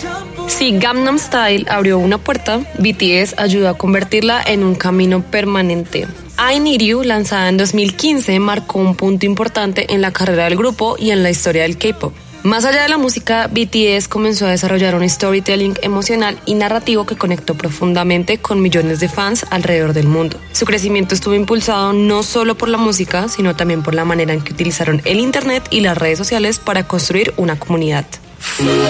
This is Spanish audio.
Si Gangnam Style abrió una puerta, BTS ayudó a convertirla en un camino permanente. I Need You, lanzada en 2015, marcó un punto importante en la carrera del grupo y en la historia del K-pop. Más allá de la música, BTS comenzó a desarrollar un storytelling emocional y narrativo que conectó profundamente con millones de fans alrededor del mundo. Su crecimiento estuvo impulsado no solo por la música, sino también por la manera en que utilizaron el internet y las redes sociales para construir una comunidad.